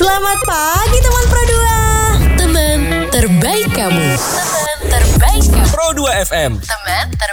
Selamat pagi teman Pro 2. Teman terbaik kamu. Teman terbaik kamu. Pro 2 FM. Teman terbaik